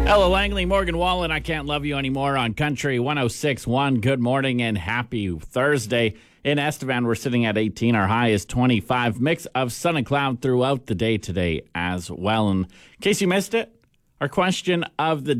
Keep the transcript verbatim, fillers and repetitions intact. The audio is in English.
Ella Langley, Morgan Wallen, I Can't Love You Anymore on Country one oh six point one. Good morning and happy Thursday. In Estevan, we're sitting at eighteen. Our high is twenty-five. Mix of sun and cloud throughout the day today as well. And in case you missed it, our question of the